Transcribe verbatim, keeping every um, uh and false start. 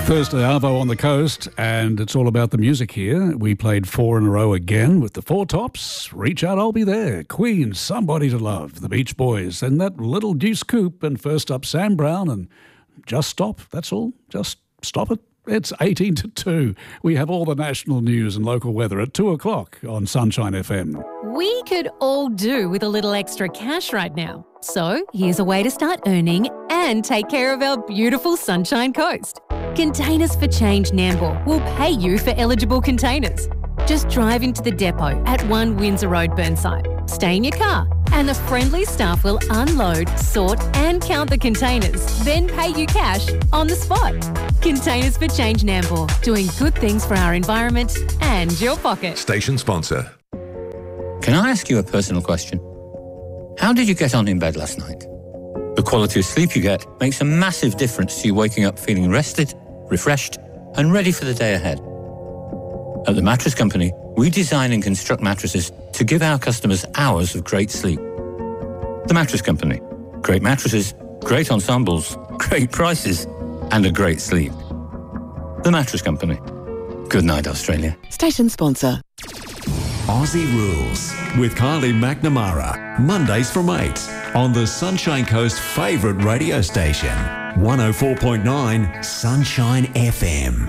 Thursday Arvo on the coast, and it's all about the music here. We played four in a row again with the Four Tops, Reach Out, I'll Be There, Queen, Somebody to Love, the Beach Boys, and that little Deuce Coupe, and first up Sam Brown, and Just Stop, that's all, just stop it. It's eighteen to two. We have all the national news and local weather at two o'clock on Sunshine F M. We could all do with a little extra cash right now. So here's a way to start earning and take care of our beautiful Sunshine Coast. Containers for Change Nambour will pay you for eligible containers. Just drive into the depot at one Windsor Road, Burnside. Stay in your car and the friendly staff will unload, sort and count the containers, then pay you cash on the spot. Containers for Change Nambour, doing good things for our environment and your pocket. Station sponsor. Can I ask you a personal question? How did you get on in bed last night? The quality of sleep you get makes a massive difference to you waking up feeling rested, refreshed and ready for the day ahead. At The Mattress Company, we design and construct mattresses to give our customers hours of great sleep. The Mattress Company. Great mattresses, great ensembles, great prices, and a great sleep. The Mattress Company. Good night, Australia. Station sponsor. Aussie Rules with Kylie McNamara. Mondays from eight on the Sunshine Coast favourite radio station. one oh four point nine Sunshine F M.